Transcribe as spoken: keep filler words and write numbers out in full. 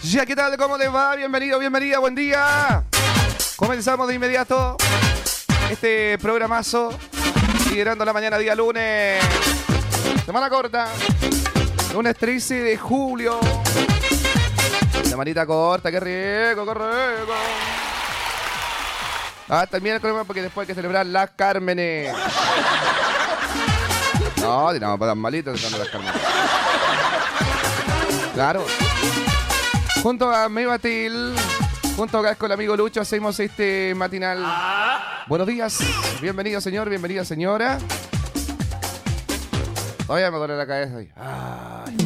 Ya, ¿qué tal? ¿Cómo les va? Bienvenido, bienvenida, buen día. Comenzamos de inmediato este programazo, liderando la mañana día lunes. Semana corta, lunes trece de julio. Semanita corta, qué rico, qué rico. Hasta el miércoles porque después hay que celebrar las Cármenes. No, tiramos para las malitas celebrando las Cármenes. Claro. Junto a Mebatil, junto acá con el amigo Lucho, hacemos este matinal. Buenos días, bienvenido señor, bienvenida señora. Todavía me duele la cabeza. Ay.